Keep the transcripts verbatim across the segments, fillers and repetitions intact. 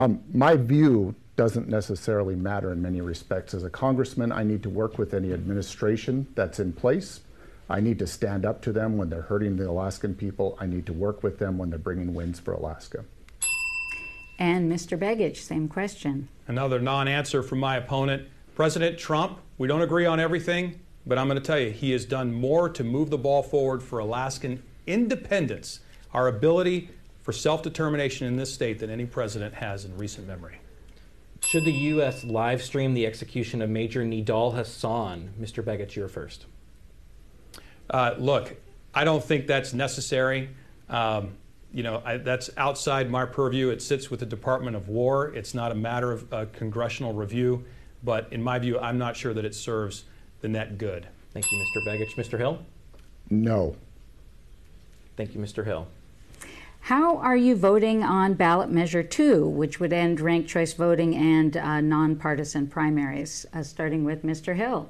Um, my view doesn't necessarily matter in many respects. As a congressman, I need to work with any administration that's in place. I need to stand up to them when they're hurting the Alaskan people. I need to work with them when they're bringing wins for Alaska. And Mister Begich, same question. Another non-answer from my opponent. President Trump, we don't agree on everything, but I'm going to tell you, he has done more to move the ball forward for Alaskan independence, our ability for self-determination in this state, than any president has in recent memory. Should the U S live stream the execution of Major Nidal Hasan? Mister Begich, you're first. Uh, look, I don't think that's necessary. Um, you know, I, that's outside my purview. It sits with the Department of War. It's not a matter of uh, congressional review. But in my view, I'm not sure that it serves the net good. Thank you, Mister Begich. Mister Hill? No. Thank you, Mister Hill. How are you voting on ballot measure two, which would end ranked choice voting and uh, nonpartisan primaries? Uh, starting with Mister Hill.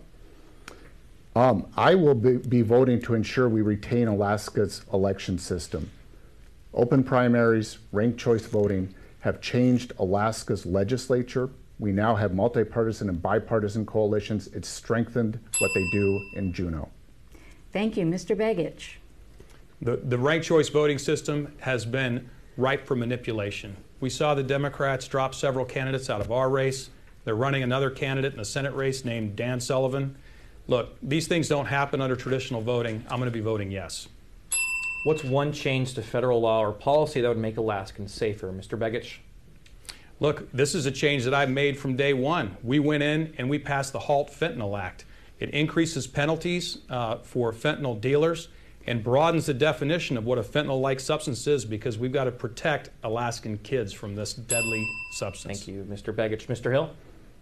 Um, I will be, be voting to ensure we retain Alaska's election system. Open primaries, ranked choice voting have changed Alaska's legislature. We now have multi-partisan and bipartisan coalitions. It's strengthened what they do in Juneau. Thank you. Mister Begich. The, the ranked choice voting system has been ripe for manipulation. We saw the Democrats drop several candidates out of our race. They're running another candidate in the Senate race named Dan Sullivan. Look, these things don't happen under traditional voting. I'm going to be voting yes. What's one change to federal law or policy that would make Alaskans safer? Mister Begich? Look, this is a change that I've made from day one. We went in and we passed the Halt Fentanyl Act. It increases penalties uh, for fentanyl dealers and broadens the definition of what a fentanyl-like substance is, because we've got to protect Alaskan kids from this deadly substance. Thank you, Mister Begich. Mister Hill?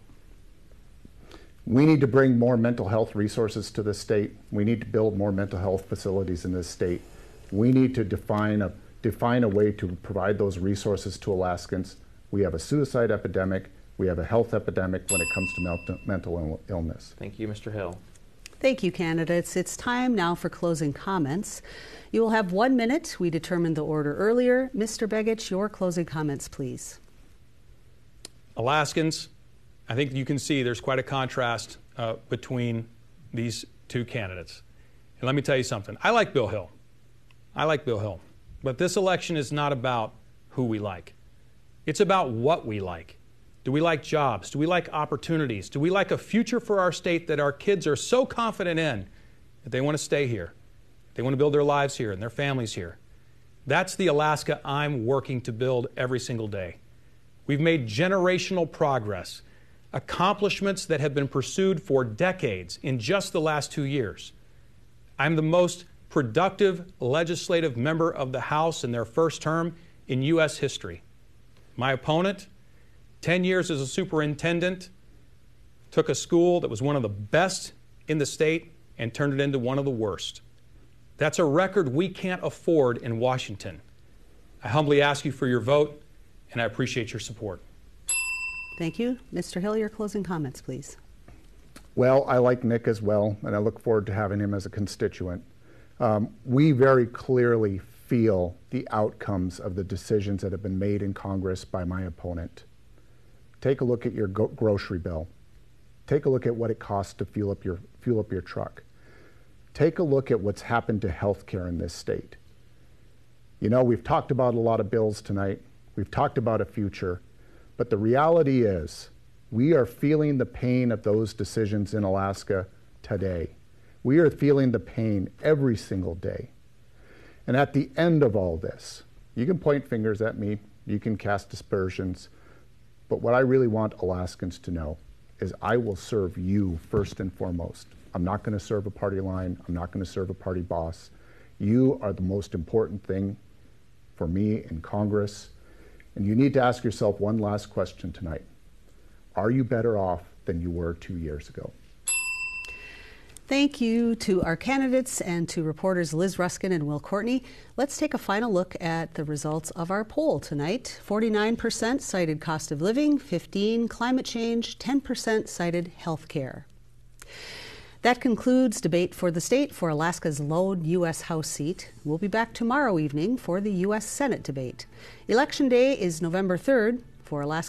We need to bring more mental health resources to this state. We need to build more mental health facilities in this state. We need to define a, define a way to provide those resources to Alaskans. We have a suicide epidemic. We have a health epidemic when it comes to mental illness. Thank you, Mister Hill. Thank you, candidates. It's time now for closing comments. You will have one minute. We determined the order earlier. Mister Begich, your closing comments, please. Alaskans, I think you can see there's quite a contrast uh, between these two candidates. And let me tell you something. I like Bill Hill. I like Bill Hill. But this election is not about who we like. It's about what we like. Do we like jobs? Do we like opportunities? Do we like a future for our state that our kids are so confident in that they want to stay here? They want to build their lives here and their families here. That's the Alaska I'm working to build every single day. We've made generational progress, accomplishments that have been pursued for decades in just the last two years. I'm the most productive legislative member of the House in their first term in U S history. My opponent, ten years as a superintendent, took a school that was one of the best in the state and turned it into one of the worst. That's a record we can't afford in Washington. I humbly ask you for your vote, and I appreciate your support. Thank you. Mister Hill, your closing comments, please. Well, I like Nick as well, and I look forward to having him as a constituent. Um, we very clearly feel the outcomes of the decisions that have been made in Congress by my opponent. Take a look at your go grocery bill. Take a look at what it costs to fuel up your, fuel up your truck. Take a look at what's happened to health care in this state. You know, we've talked about a lot of bills tonight. We've talked about a future. But the reality is, we are feeling the pain of those decisions in Alaska today. We are feeling the pain every single day. And at the end of all this, you can point fingers at me, you can cast aspersions, but what I really want Alaskans to know is I will serve you first and foremost. I'm not going to serve a party line. I'm not going to serve a party boss. You are the most important thing for me in Congress. And you need to ask yourself one last question tonight. Are you better off than you were two years ago? Thank you to our candidates and to reporters Liz Ruskin and Will Courtney. Let's take a final look at the results of our poll tonight. forty-nine percent cited cost of living, fifteen percent climate change, ten percent cited health care. That concludes debate for the state for Alaska's lone U S House seat. We'll be back tomorrow evening for the U S Senate debate. Election Day is November third. For Alaska